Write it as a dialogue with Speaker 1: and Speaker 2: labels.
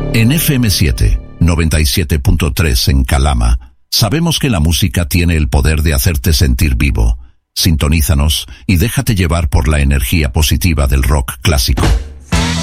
Speaker 1: En FM7, 97.3 en Calama, sabemos que la música tiene el poder de hacerte sentir vivo. Sintonízanos y déjate llevar por la energía positiva del rock clásico.